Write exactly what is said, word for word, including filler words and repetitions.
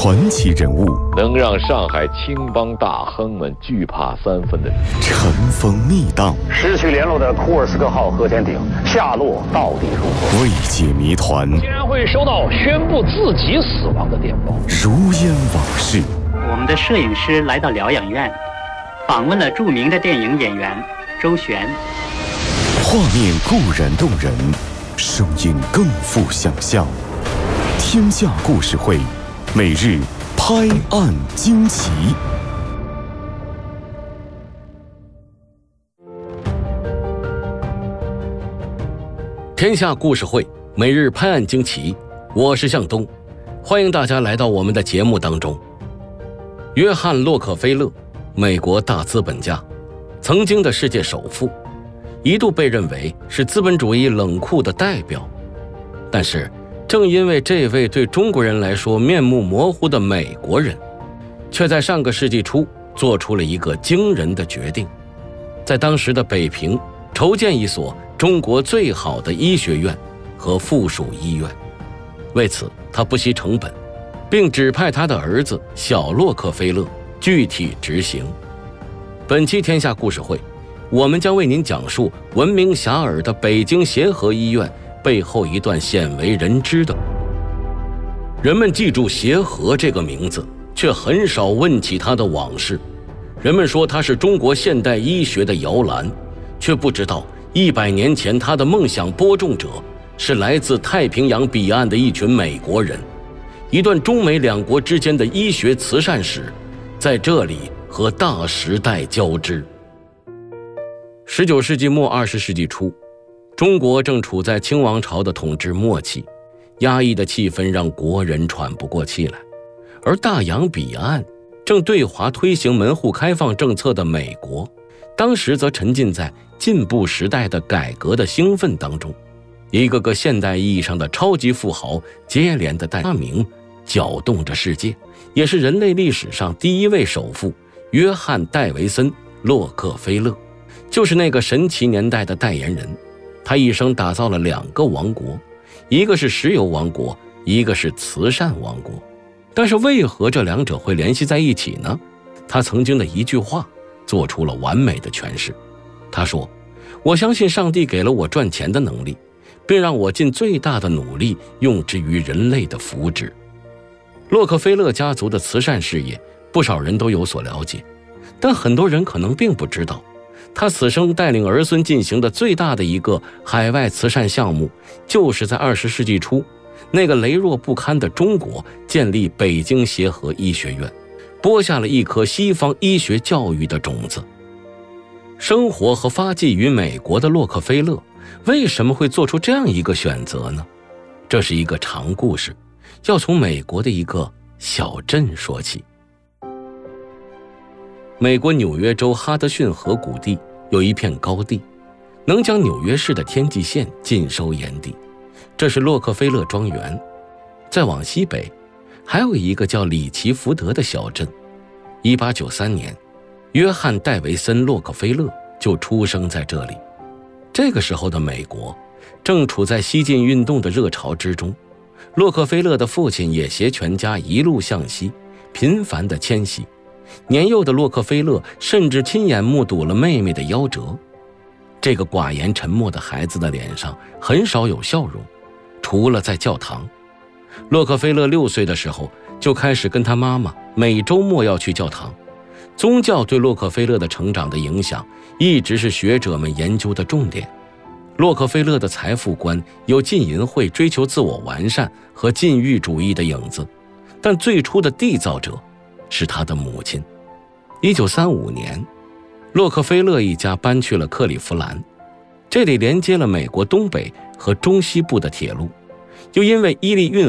传奇人物， 能让上海青帮大亨们惧怕三分的人， 尘封密档， 失去联络的库尔斯克号核潜艇下落到底如何？ 未解谜团， 竟然会收到宣布自己死亡的电报， 如烟往事。 我们的摄影师来到疗养院，访问了著名的电影演员周璇。 画面固然动人，声音更富想象。天下故事会，每日拍案惊奇。 天下故事会，每日拍案惊奇，我是向东，欢迎大家来到我们的节目当中。约翰·洛克菲勒，美国大资本家，曾经的世界首富，一度被认为是资本主义冷酷的代表。但是正因为这位对中国人来说面目模糊的美国人，却在上个世纪初做出了一个惊人的决定，在当时的北平筹建一所中国最好的医学院和附属医院。为此他不惜成本，并指派他的儿子小洛克菲勒具体执行。本期天下故事会，我们将为您讲述闻名遐迩的北京协和医院背后一段鲜为人知的。人们记住协和这个名字，却很少问起他的往事。人们说他是中国现代医学的摇篮，却不知道一百年前他的梦想播种者是来自太平洋彼岸的一群美国人。一段中美两国之间的医学慈善史，在这里和大时代交织。十九世纪末二十世纪初，中国正处在清王朝的统治末期，压抑的气氛让国人喘不过气来。而大洋彼岸正对华推行门户开放政策的美国，当时则沉浸在进步时代的改革的兴奋当中。一个个现代意义上的超级富豪接连的大名搅动着世界，也是人类历史上第一位首富约翰·戴维森·洛克菲勒，就是那个神奇年代的代言人。他一生打造了两个王国，一个是石油王国，一个是慈善王国。但是为何这两者会联系在一起呢？他曾经的一句话做出了完美的诠释。他说，我相信上帝给了我赚钱的能力，并让我尽最大的努力用之于人类的福祉。洛克菲勒家族的慈善事业，不少人都有所了解，但很多人可能并不知道，他此生带领儿孙进行的最大的一个海外慈善项目，就是在二十世纪初，那个羸弱不堪的中国建立北京协和医学院，播下了一颗西方医学教育的种子。生活和发迹于美国的洛克菲勒，为什么会做出这样一个选择呢？这是一个长故事，要从美国的一个小镇说起。美国纽约州哈德逊河谷地有一片高地，能将纽约市的天际线尽收眼底，这是洛克菲勒庄园。再往西北，还有一个叫里奇福德的小镇。一八九三年，约翰·戴维森·洛克菲勒就出生在这里。这个时候的美国正处在西进运动的热潮之中，洛克菲勒的父亲也携全家一路向西，频繁地迁徙。年幼的洛克菲勒甚至亲眼目睹了妹妹的夭折。这个寡言沉默的孩子的脸上很少有笑容，除了在教堂。洛克菲勒六岁的时候就开始跟他妈妈每周末要去教堂。宗教对洛克菲勒的成长的影响一直是学者们研究的重点。洛克菲勒的财富观有浸淫会追求自我完善和禁欲主义的影子，但最初的缔造者是他的母亲。一九三五年，洛克菲勒一家搬去了克利夫兰，这里连接了美国东北和中西部的铁路，又因为伊利运